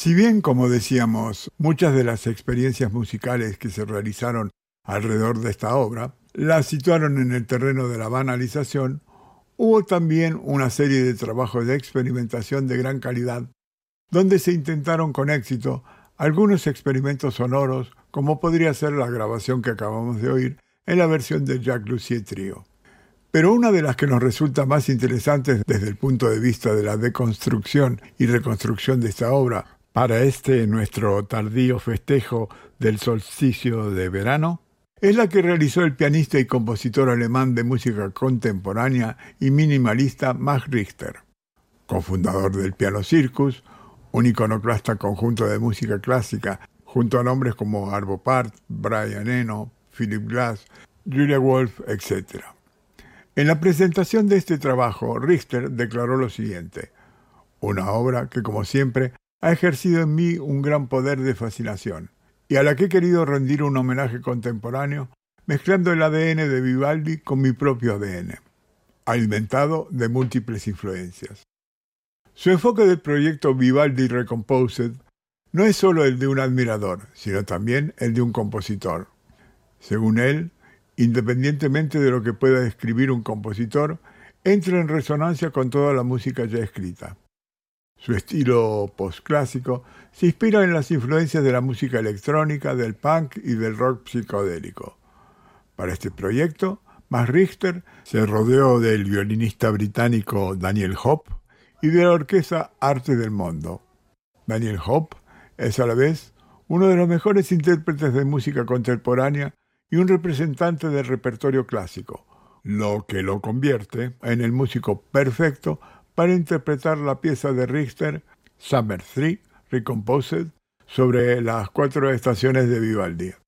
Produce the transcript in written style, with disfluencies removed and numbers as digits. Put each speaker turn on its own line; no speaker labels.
Si bien, como decíamos, muchas de las experiencias musicales que se realizaron alrededor de esta obra la situaron en el terreno de la banalización, hubo también una serie de trabajos de experimentación de gran calidad, donde se intentaron con éxito algunos experimentos sonoros, como podría ser la grabación que acabamos de oír en la versión del Jacques Lussier Trio. Pero una de las que nos resulta más interesantes desde el punto de vista de la deconstrucción y reconstrucción de esta obra para nuestro tardío festejo del solsticio de verano, es la que realizó el pianista y compositor alemán de música contemporánea y minimalista Max Richter, cofundador del Piano Circus, un iconoclasta conjunto de música clásica junto a nombres como Arvo Pärt, Brian Eno, Philip Glass, Julia Wolf, etc. En la presentación de este trabajo, Richter declaró lo siguiente: una obra que, como siempre, ha ejercido en mí un gran poder de fascinación, y a la que he querido rendir un homenaje contemporáneo, mezclando el ADN de Vivaldi con mi propio ADN, alimentado de múltiples influencias. Su enfoque del proyecto Vivaldi Recomposed no es solo el de un admirador, sino también el de un compositor. Según él, independientemente de lo que pueda escribir un compositor, entra en resonancia con toda la música ya escrita. Su estilo postclásico se inspira en las influencias de la música electrónica, del punk y del rock psicodélico. Para este proyecto, Max Richter se rodeó del violinista británico Daniel Hope y de la orquesta Arte del Mondo. Daniel Hope es a la vez uno de los mejores intérpretes de música contemporánea y un representante del repertorio clásico, lo que lo convierte en el músico perfecto para interpretar la pieza de Richter, Summer 3, Recomposed, sobre las 4 estaciones de Vivaldi.